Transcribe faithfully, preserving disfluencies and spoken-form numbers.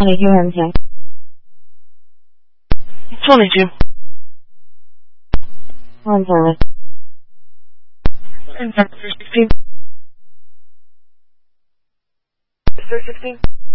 twenty-two Hemsing. twenty-two. One service. And sixteen. Sir sixteen.